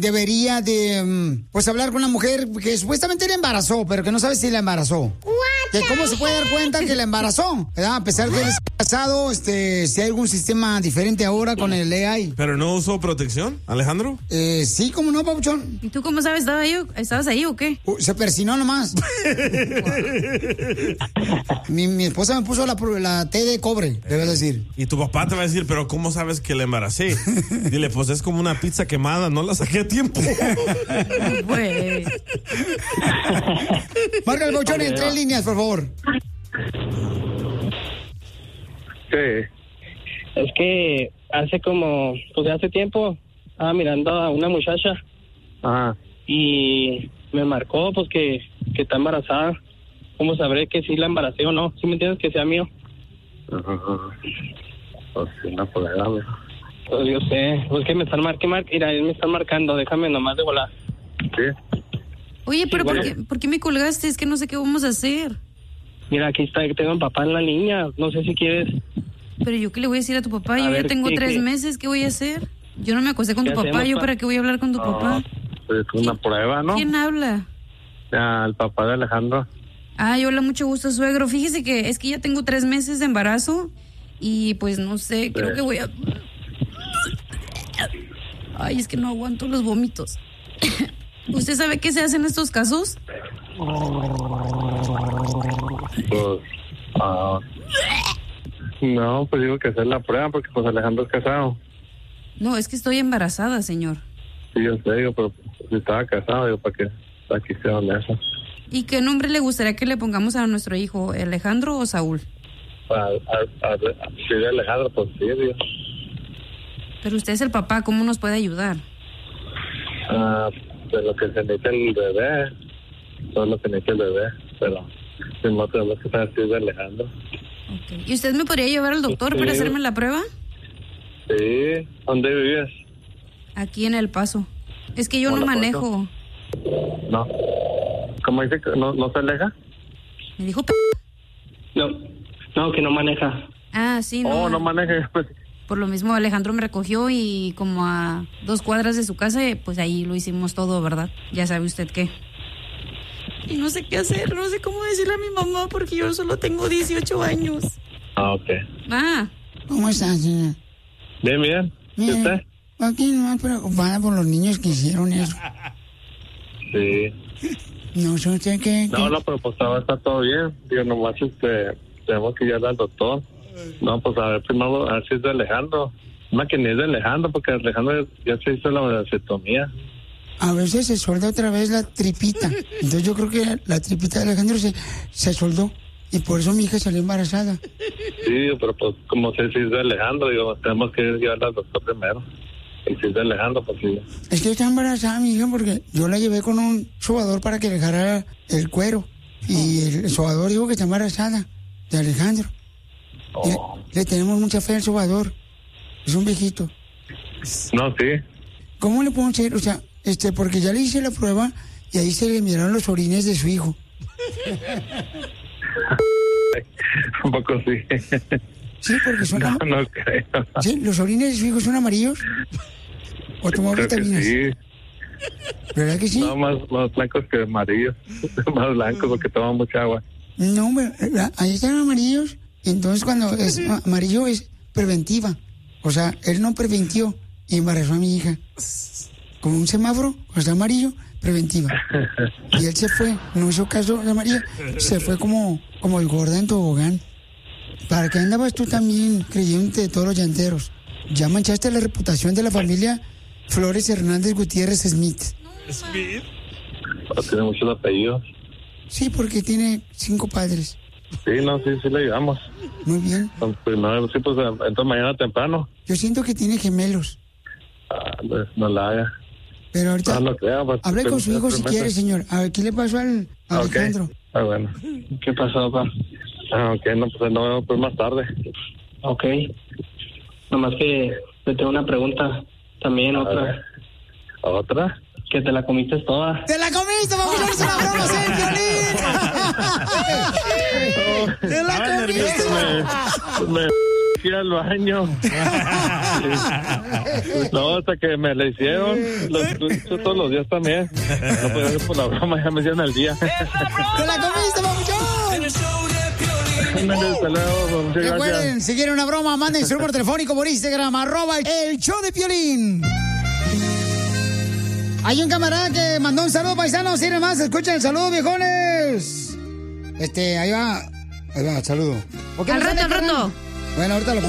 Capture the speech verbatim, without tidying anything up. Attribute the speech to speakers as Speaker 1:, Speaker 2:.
Speaker 1: debería de, mm, pues, hablar con una mujer que supuestamente la embarazó, pero que no sabe si la embarazó? Que cómo se puede dar cuenta que la embarazó, ¿verdad? A pesar de que él es casado, este, si hay algún sistema diferente ahora con el A I.
Speaker 2: ¿Pero no usó protección, Alejandro?
Speaker 1: Eh, sí, ¿cómo no, papuchón?
Speaker 3: ¿Y tú cómo sabes? ¿Estaba ahí, ¿Estabas ahí o qué?
Speaker 1: Uh, se persinó nomás. mi, mi esposa me puso la, la T de cobre, debes decir.
Speaker 2: Y tu papá te va a decir, pero ¿cómo sabes que la embaracé? Dile, pues es como una pizza quemada, no la saqué a tiempo.
Speaker 3: Pues.
Speaker 1: Marca el papuchón en tres líneas, por favor.
Speaker 4: Sí. Es que hace como, pues hace tiempo, estaba mirando a una muchacha. Ajá. Y me marcó, pues que, que está embarazada. ¿Cómo sabré que sí la embaracé o no? ¿Sí me entiendes? Que sea mío. Ajá. Pues sí, no puedo darle. Pues yo sé. Pues que me están marcando, mira, me están marcando. Déjame nomás de volar. Sí.
Speaker 3: Oye, pero
Speaker 4: sí, bueno.
Speaker 3: ¿por qué, ¿por qué me colgaste? Es que no sé qué vamos a hacer.
Speaker 4: Mira, aquí está, tengo a papá en la línea. No sé si quieres.
Speaker 3: Pero yo qué le voy a decir a tu papá,
Speaker 4: A
Speaker 3: yo
Speaker 4: ver,
Speaker 3: ya tengo
Speaker 4: ¿qué,
Speaker 3: tres
Speaker 4: qué?
Speaker 3: meses, ¿qué voy a hacer? Yo no me acosté con
Speaker 4: ¿Qué
Speaker 3: tu papá,
Speaker 4: hacemos,
Speaker 3: yo
Speaker 4: pa?
Speaker 3: para qué voy a hablar con tu papá.
Speaker 4: Pues es una prueba, ¿no?
Speaker 3: ¿Quién habla?
Speaker 4: Ah, el papá de Alejandro.
Speaker 3: Ay, hola, mucho gusto, suegro. Fíjese que es que ya tengo tres meses de embarazo y pues no sé, creo que voy a... Ay, es que no aguanto los vómitos. ¿Usted sabe qué se hace en estos casos?
Speaker 4: Pues, ah, no, pues digo que hacer la prueba porque pues Alejandro es casado.
Speaker 3: No, es que estoy embarazada, señor.
Speaker 4: Sí, yo sé, digo, pero si estaba casado, digo, para que aquí sea honesto.
Speaker 3: ¿Y qué nombre le gustaría que le pongamos a nuestro hijo, Alejandro o Saúl?
Speaker 4: A, a, a, si de Alejandro, pues sí, digo.
Speaker 3: Pero usted es el papá, ¿cómo nos puede ayudar?
Speaker 4: Ah, de lo que se necesita el bebé, todo lo que necesita el bebé, pero si no tenemos que saber si es de Alejandro.
Speaker 3: Okay. ¿Y usted me podría llevar al doctor
Speaker 4: Sí.
Speaker 3: para hacerme la prueba?
Speaker 4: Sí, ¿dónde vives?
Speaker 3: Aquí en El Paso. Es que yo no
Speaker 4: Hola,
Speaker 3: manejo.
Speaker 4: No. ¿Cómo dice que no, no se aleja?
Speaker 3: Me dijo... P
Speaker 4: No, no, que no maneja.
Speaker 3: Ah, sí, no.
Speaker 4: Oh, no maneja.
Speaker 3: Por lo mismo Alejandro me recogió y como a dos cuadras de su casa, pues ahí lo hicimos todo, ¿verdad? Ya sabe usted qué. Y no sé qué hacer, no sé cómo decirle a mi mamá porque yo solo tengo dieciocho años.
Speaker 4: Ah, ok.
Speaker 3: Ah.
Speaker 1: ¿Cómo estás, señor?
Speaker 4: Bien, bien. ¿Y
Speaker 1: Bien.
Speaker 4: usted?
Speaker 1: Aquí nomás preocupada por los niños que hicieron eso.
Speaker 4: Sí.
Speaker 1: No sé usted qué...
Speaker 4: No, no, pero pues ahora está todo bien. Digo, nomás este, tenemos que ir al doctor. No, pues a ver, primero, a ver si es de Alejandro. Más que ni es de Alejandro, porque Alejandro ya se hizo la vasectomía.
Speaker 1: A veces se solda otra vez la tripita. Entonces yo creo que la tripita de Alejandro se, se soldó. Y por eso mi hija salió embarazada.
Speaker 4: Sí, pero pues como sé si es de Alejandro, digo, tenemos que llevarla al doctor primero. Y si es de Alejandro, pues sí.
Speaker 1: Es que está embarazada mi hija porque yo la llevé con un sobador para que dejara el cuero. Y el sobador dijo que está embarazada de Alejandro.
Speaker 4: Oh.
Speaker 1: Le, le tenemos mucha fe al sobador. Es un viejito.
Speaker 4: No, sí.
Speaker 1: ¿Cómo le podemos hacer? O sea, este, porque ya le hice la prueba y ahí se le miraron los orines de su hijo.
Speaker 4: Un poco sí.
Speaker 1: Sí, porque son...
Speaker 4: No,
Speaker 1: am-
Speaker 4: no creo.
Speaker 1: ¿Sí? ¿Los orines de su hijo son amarillos? ¿O tomó
Speaker 4: Creo que
Speaker 1: vitaminas?
Speaker 4: sí.
Speaker 1: ¿Verdad que sí?
Speaker 4: No, más, más blancos que amarillos. Más blancos porque toman mucha agua.
Speaker 1: No, hombre, la- ahí están amarillos. Y entonces cuando es a- amarillo es preventiva. O sea, él no preventió y embarazó a mi hija. Como un semáforo, cuando está amarillo, preventiva. Y él se fue, no hizo caso de María, se fue como, como el gorda en tobogán. ¿Para qué andabas tú también creyéndote de todos los llanteros? Ya manchaste la reputación de la familia Flores Hernández Gutiérrez Smith.
Speaker 2: ¿Smith?
Speaker 4: No, tiene muchos apellidos.
Speaker 1: Sí, porque tiene cinco padres.
Speaker 4: Sí, no, sí, sí le ayudamos.
Speaker 1: Muy bien.
Speaker 4: Entonces, pues, no, sí, pues entonces mañana temprano.
Speaker 1: Yo siento que tiene gemelos.
Speaker 4: Ah, pues, no la haga.
Speaker 1: Pero ahorita,
Speaker 4: No, no creo. Pues,
Speaker 1: hable con su hijo si
Speaker 4: primero.
Speaker 1: quiere, señor. A ver, ¿qué le pasó al a
Speaker 4: Ok.
Speaker 1: Alejandro?
Speaker 4: Ah, bueno. ¿Qué pasó, papá? Ah, ok, no, pues no vemos pues más tarde. Ok. Nomás que le tengo una pregunta. También otra. ¿Otra? Que te la comiste toda.
Speaker 1: ¡Te la comiste, vamos a hacer una broma, Sergio! ¡Te la
Speaker 4: Ay,
Speaker 1: comiste!
Speaker 4: nervioso, me- me-
Speaker 5: que ir al baño. No, hasta que me la hicieron. Lo lo he hecho todos los días también. No puedo hacer por la broma, ya me hicieron al día.
Speaker 1: ¡Te la comiste, papuchón!
Speaker 5: Hasta luego, muchas
Speaker 1: Recuerden,
Speaker 5: gracias.
Speaker 1: si quieren una broma, manden su número telefónico por Instagram, arroba el show de Piolín. Hay un camarada que mandó un saludo, paisanos. Si más, escuchen el saludo, viejones. Este, ahí va. Ahí va, saludo. ¿Por qué
Speaker 3: Al
Speaker 1: no
Speaker 3: rato,
Speaker 1: sale,
Speaker 3: al rato.
Speaker 1: carnal? Bueno, ahorita lo